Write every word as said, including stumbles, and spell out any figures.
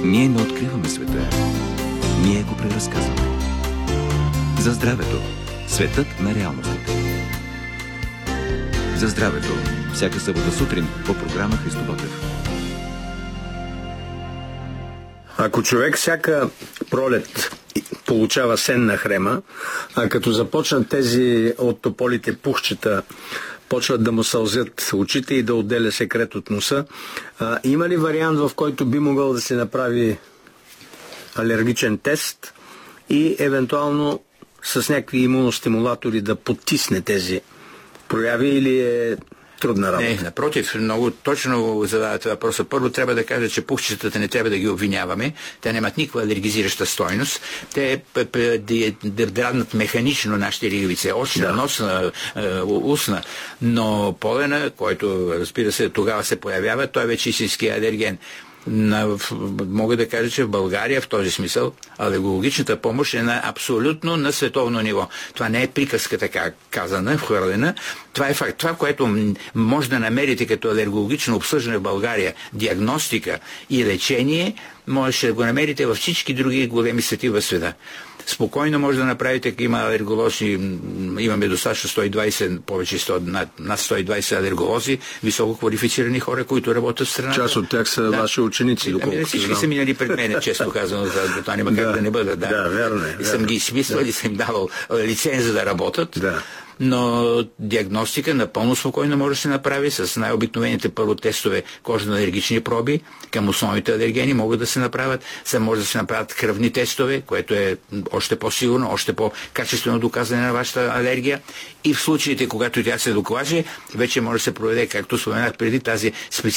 Ние не откриваме света. Ние го преразказваме. За здравето. Светът на реалностите. За здравето. Всяка събота сутрин по програма Христо Ботев. Ако човек всяка пролет получава сенна хрема, а като започнат тези от тополите пухчета, почват да му сълзят очите и да отделя секрет от носа, а, има ли вариант, в който би могъл да се направи алергичен тест и евентуално с някакви имуностимулатори да потисне тези прояви, или е трудна работа? Не, напротив, много точно задавате въпроса. Първо трябва да кажа, че пухчетата не трябва да ги обвиняваме. Те нямат никаква алергизираща стойност. Те драднат механично нашите ливици. Очна, да. Носна, устна. Но полена, който, разбира се, тогава се появява, той е вече истински алерген. На, мога да кажа, че в България в този смисъл алергологичната помощ е на абсолютно на световно ниво. Това не е приказка така казана, вхвърлена. Това е факт. Това, което може да намерите като алергологично обсъждане в България, диагностика и лечение, можете да го намерите във всички други големи свети в света. Спокойно може да направите, ако има алерголози, имаме достатъчно сто и двайсет, повече сто, над, над сто и двайсет алерголози, високо квалифицирани хора, които работят в страната. Част от тях са да. Ваши ученици, доколкото ами, всички знам. са минали пред мен, често казано, за това няма как да, да не бъдат. Да, да верно е. И съм ги измислил да. И съм им давал лиценза да работят. Да. Но диагностика напълно спокойно може да се направи с най-обикновените първо тестове кожно-алергични проби към основните алергени могат да се направят. Сега може да се направят кръвни тестове, което е още по-сигурно, още по-качествено доказане на вашата алергия. И в случаите, когато тя се докаже, вече може да се проведе, както споменах преди, тази специфична